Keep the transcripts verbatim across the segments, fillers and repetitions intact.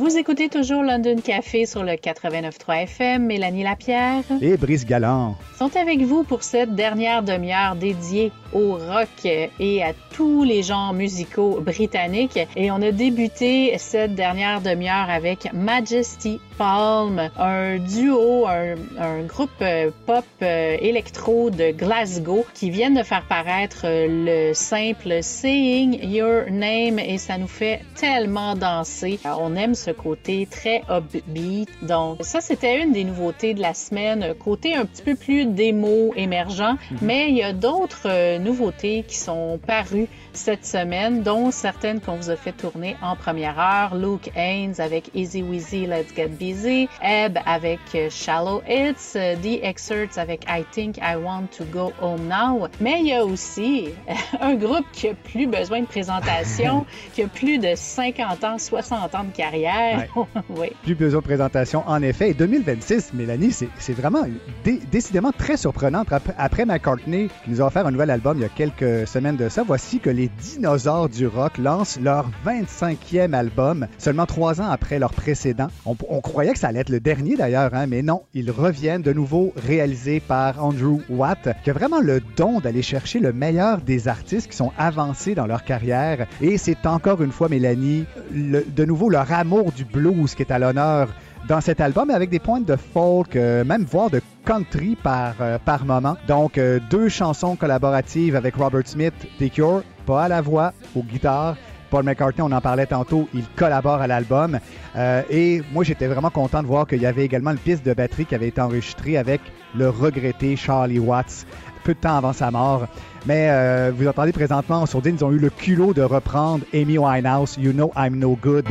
Vous écoutez toujours London Café sur le quatre-vingt-neuf point trois F M. Mélanie Lapierre et Brice Galland sont avec vous pour cette dernière demi-heure dédiée au rock et à tous les genres musicaux britanniques. Et on a débuté cette dernière demi-heure avec Majesty Palm, un duo, un, un groupe pop électro de Glasgow qui viennent de faire paraître le simple Saying Your Name et ça nous fait tellement danser. On aime ce côté très upbeat. Donc ça, c'était une des nouveautés de la semaine, côté un petit peu plus démo émergent, mm-hmm. mais il y a d'autres euh, nouveautés qui sont parues cette semaine, dont certaines qu'on vous a fait tourner en première heure. Luke Haynes avec Easy Weezy, Let's Get Busy, Ebb avec euh, Shallow Hits, euh, The Excerpts avec I Think I Want to Go Home Now. Mais il y a aussi euh, un groupe qui a plus besoin de présentation, qui a plus de cinquante ans, soixante ans de carrière. Ouais. Oui. Plus besoin de présentation, en effet. Et deux mille vingt-six, Mélanie, c'est, c'est vraiment dé- décidément très surprenant. Après McCartney, qui nous a offert un nouvel album il y a quelques semaines de ça, voici que les dinosaures du rock lancent leur vingt-cinquième album, seulement trois ans après leur précédent. On, on croyait que ça allait être le dernier d'ailleurs, hein, mais non, ils reviennent de nouveau réalisés par Andrew Watt, qui a vraiment le don d'aller chercher le meilleur des artistes qui sont avancés dans leur carrière. Et c'est encore une fois, Mélanie, le, de nouveau leur amour du blues qui est à l'honneur dans cet album, avec des pointes de folk, euh, même voire de country par, euh, par moment. Donc, euh, deux chansons collaboratives avec Robert Smith, The Cure, pas à la voix, aux guitares. Paul McCartney, on en parlait tantôt, il collabore à l'album. Euh, et moi, j'étais vraiment content de voir qu'il y avait également une piste de batterie qui avait été enregistrée avec le regretté Charlie Watts, peu de temps avant sa mort. Mais euh, vous entendez présentement en sourdine, ils ont eu le culot de reprendre Amy Winehouse, You Know I'm No Good.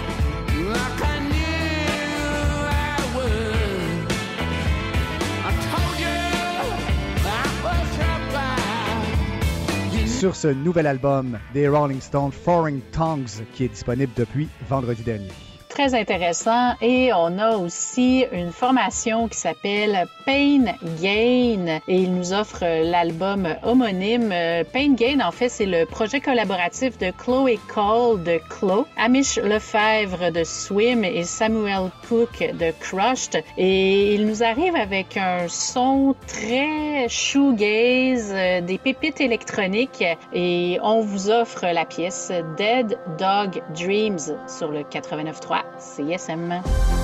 Sur ce nouvel album des Rolling Stones, Foreign Tongues, qui est disponible depuis vendredi dernier. Très intéressant. Et on a aussi une formation qui s'appelle Pain Gain et il nous offre l'album homonyme. Pain Gain, en fait, c'est le projet collaboratif de Chloé Cole de Clo, Amish Lefebvre de Swim et Samuel Cook de Crushed. Et il nous arrive avec un son très shoegaze, des pépites électroniques et on vous offre la pièce Dead Dog Dreams sur le quatre-vingt-neuf point trois. C S M.